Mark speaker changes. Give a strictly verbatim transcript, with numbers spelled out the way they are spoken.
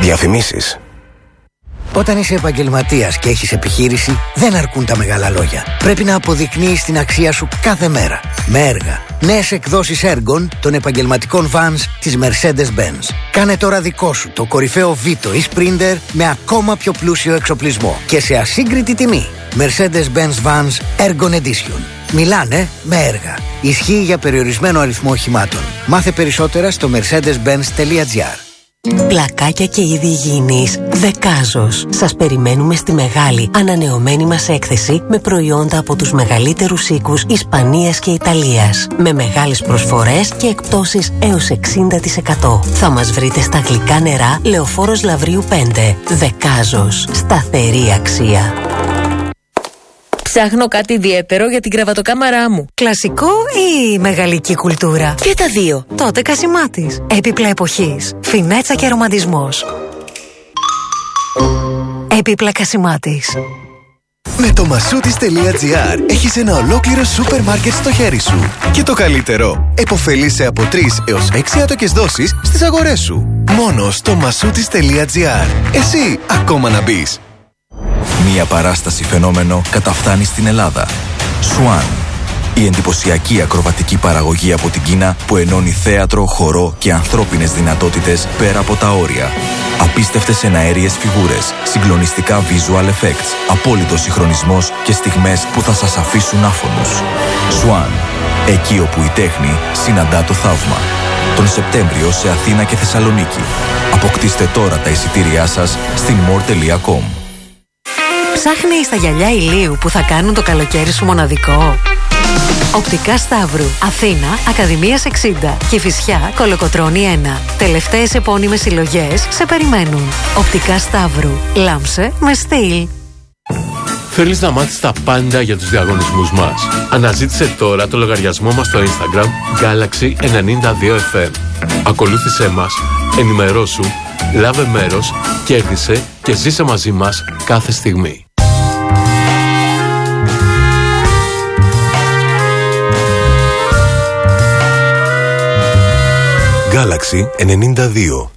Speaker 1: Διαφημίσεις.
Speaker 2: Όταν είσαι επαγγελματίας και έχεις επιχείρηση, δεν αρκούν τα μεγάλα λόγια. Πρέπει να αποδεικνύεις την αξία σου κάθε μέρα. Με έργα. Νέες εκδόσεις έργων των επαγγελματικών vans της Mercedes-Benz. Κάνε τώρα δικό σου το κορυφαίο Vito ή Sprinter με ακόμα πιο πλούσιο εξοπλισμό και σε ασύγκριτη τιμή. Mercedes-Benz Vans Ergon Edition. Μιλάνε με έργα. Ισχύει για περιορισμένο αριθμό οχημάτων. Μάθε περισσότερα στο mercedes benz τελεία gr.
Speaker 3: Πλακάκια και είδη υγιεινής Δεκάζος. Σας περιμένουμε στη μεγάλη ανανεωμένη μας έκθεση με προϊόντα από τους μεγαλύτερους οίκους Ισπανίας και Ιταλίας. Με μεγάλες προσφορές και εκπτώσεις έως εξήντα τοις εκατό. Θα μας βρείτε στα γλυκά νερά Λεωφόρος Λαυρίου πέντε. Δεκάζος. Σταθερή αξία.
Speaker 4: Ψάχνω κάτι ιδιαίτερο για την κρεβατοκάμαρά μου.
Speaker 5: Κλασικό ή μεγαλική κουλτούρα?
Speaker 4: Και τα δύο.
Speaker 5: Τότε Κασιμάτης. Έπιπλα εποχής. Φινέτσα και ρομαντισμός. Έπιπλα Κασιμάτης.
Speaker 6: Με το μασούτις τελεία gr έχεις ένα ολόκληρο σούπερ μάρκετ στο χέρι σου. Και το καλύτερο, επωφελείσαι από τρεις έως έξι άτοκες δόσεις στις αγορές σου. Μόνο στο μασούτις τελεία gr. Εσύ ακόμα να μπεις.
Speaker 7: Μία παράσταση φαινόμενο καταφθάνει στην Ελλάδα. Swan. Η εντυπωσιακή ακροβατική παραγωγή από την Κίνα που ενώνει θέατρο, χορό και ανθρώπινες δυνατότητες πέρα από τα όρια. Απίστευτες εναέριες φιγούρες, συγκλονιστικά visual effects, απόλυτος συγχρονισμός και στιγμές που θα σας αφήσουν άφωνους. Swan. Εκεί όπου η τέχνη συναντά το θαύμα. Τον Σεπτέμβριο σε Αθήνα και Θεσσαλονίκη. Αποκτήστε τώρα τα εισιτήριά σας στην more τελεία com.
Speaker 5: Ψάχνεις τα γυαλιά ηλίου που θα κάνουν το καλοκαίρι σου μοναδικό? Οπτικά Σταύρου, Αθήνα, Ακαδημίας εξήντα, Κηφισιά, Κολοκοτρώνη ένα. Τελευταίες επώνυμες συλλογές σε περιμένουν. Οπτικά Σταύρου, λάμψε με στυλ.
Speaker 8: Θέλεις να μάθεις τα πάντα για τους διαγωνισμούς μας? Αναζήτησε τώρα το λογαριασμό μας στο Instagram Galaxy ενενήντα δύο εφ εμ. Ακολούθησέ μας, ενημερώσου, λάβε μέρος, κέρδισε και ζήσε μαζί μας κάθε στιγμή.
Speaker 1: Galaxy ενενήντα δύο.